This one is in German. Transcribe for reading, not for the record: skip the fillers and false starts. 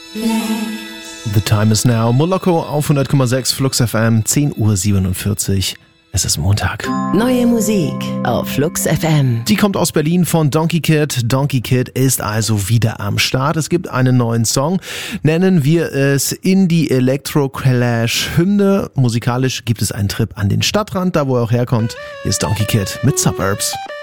The time is now. Moloko auf 100,6 Flux FM, 10:47 Uhr. Es ist Montag. Neue Musik auf Flux FM. Die kommt aus Berlin von Donkey Kid. Donkey Kid ist also wieder am Start. Es gibt einen neuen Song. Nennen wir es Indie Electro Clash Hymne. Musikalisch gibt es einen Trip an den Stadtrand, da wo er auch herkommt. Hier ist Donkey Kid mit Suburbs.